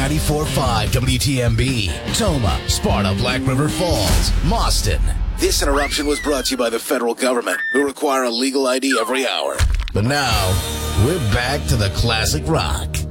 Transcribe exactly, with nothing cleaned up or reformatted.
ninety-four point five W T M B, Toma, Sparta, Black River Falls, Mauston. This interruption was brought to you by the federal government, who require a legal I D every hour. But now, we're back to the classic rock.